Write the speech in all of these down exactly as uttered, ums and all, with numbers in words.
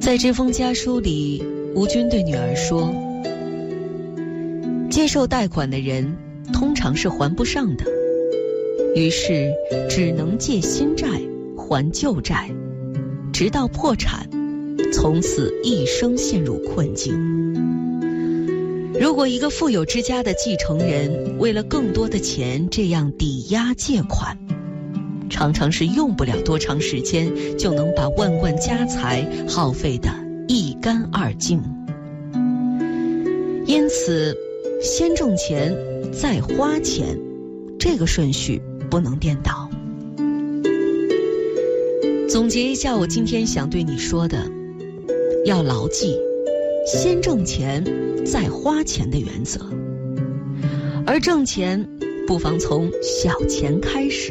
在这封家书里，吴军对女儿说，接受贷款的人通常是还不上的，于是只能借新债还旧债，直到破产，从此一生陷入困境。如果一个富有之家的继承人为了更多的钱这样抵押借款，常常是用不了多长时间就能把万贯家财耗费得一干二净。因此先挣钱再花钱，这个顺序不能颠倒。总结一下我今天想对你说的，要牢记先挣钱再花钱的原则，而挣钱不妨从小钱开始。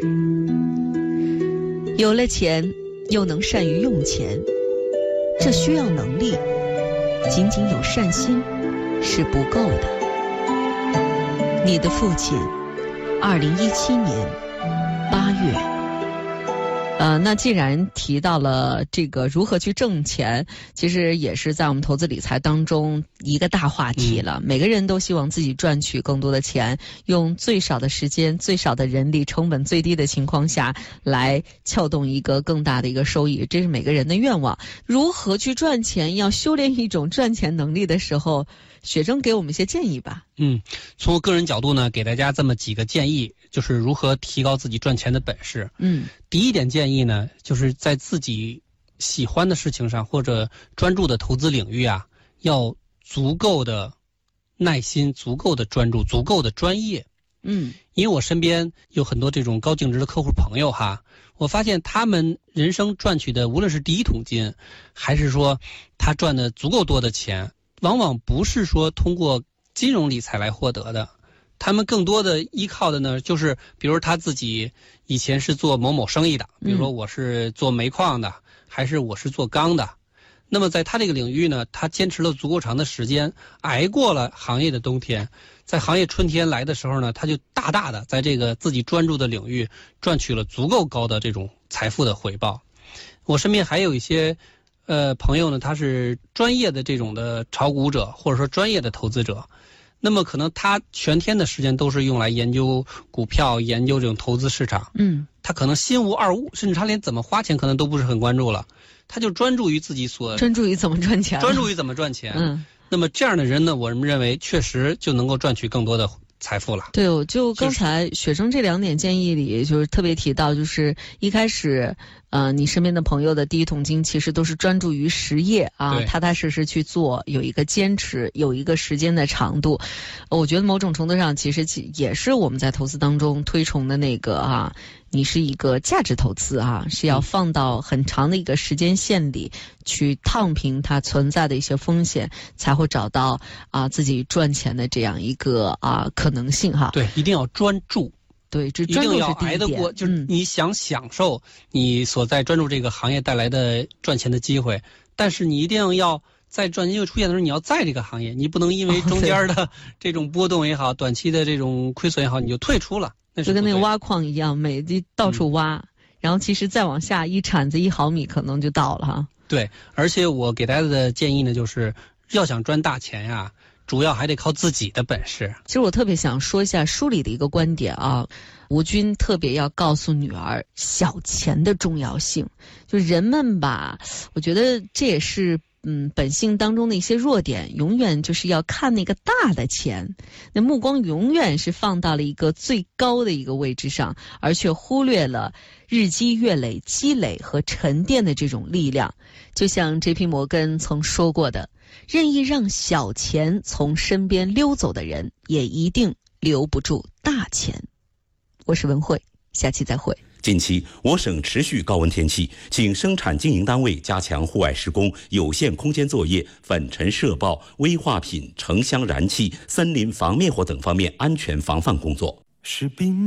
有了钱又能善于用钱，这需要能力，仅仅有善心是不够的。你的父亲，二零一七年八月。呃，那既然提到了这个如何去挣钱，其实也是在我们投资理财当中一个大话题了。嗯、每个人都希望自己赚取更多的钱，用最少的时间、最少的人力、成本最低的情况下来撬动一个更大的一个收益，这是每个人的愿望。如何去赚钱，要修炼一种赚钱能力的时候，雪征给我们一些建议吧。 嗯，从我个人角度呢，给大家这么几个建议，就是如何提高自己赚钱的本事。嗯，第一点建议呢，就是在自己喜欢的事情上或者专注的投资领域啊，要足够的耐心、足够的专注、足够的专业。嗯，因为我身边有很多这种高净值的客户朋友哈，我发现他们人生赚取的，无论是第一桶金，还是说他赚的足够多的钱，往往不是说通过金融理财来获得的，他们更多的依靠的呢，就是比如他自己以前是做某某生意的，比如说我是做煤矿的，还是我是做钢的。那么在他这个领域呢，他坚持了足够长的时间，挨过了行业的冬天，在行业春天来的时候呢，他就大大的在这个自己专注的领域赚取了足够高的这种财富的回报。我身边还有一些呃朋友呢，他是专业的这种的炒股者，或者说专业的投资者，那么可能他全天的时间都是用来研究股票，研究这种投资市场。嗯，他可能心无二物，甚至他连怎么花钱可能都不是很关注了，他就专注于自己所专注于怎么赚钱， 专注于怎么赚钱。 嗯， 那么这样的人呢，我认为确实就能够赚取更多的财富了。 对，我就刚才雪征这两点建议里，就是特别提到，就是一开始，呃，你身边的朋友的第一桶金其实都是专注于实业啊，踏踏实实去做，有一个坚持，有一个时间的长度。我觉得某种程度上，其实也是我们在投资当中推崇的那个啊，你是一个价值投资啊，是要放到很长的一个时间线里去烫平它存在的一些风险，才会找到啊自己赚钱的这样一个啊可能性哈。 对，一定要专注。 对，这一定要挨得过，就是你想享受你所在专注这个行业带来的赚钱的机会，但是你一定要在赚钱又出现的时候，你要在这个行业，你不能因为中间的这种波动也好，哦、短期的这种亏损也好，你就退出了。那是就跟那个挖矿一样，每地到处挖、嗯，然后其实再往下一铲子一毫米可能就到了哈。 对，而且我给大家的建议呢，就是要想赚大钱呀。主要还得靠自己的本事。 其实我特别想说一下书里的一个观点啊，吴军特别要告诉女儿小钱的重要性。就人们吧，我觉得这也是嗯本性当中的一些弱点，永远就是要看那个大的钱，那目光永远是放到了一个最高的一个位置上，而却忽略了日积月累积累和沉淀的这种力量。就像 J P 摩根曾说过的，任意让小钱从身边溜走的人，也一定留不住大钱。我是文慧，下期再会。 近期我省持续高温天气，请生产经营单位加强户外施工、有限空间作业、粉尘射爆、危化品、成箱燃气、森林防灭火等方面安全防范工作。士兵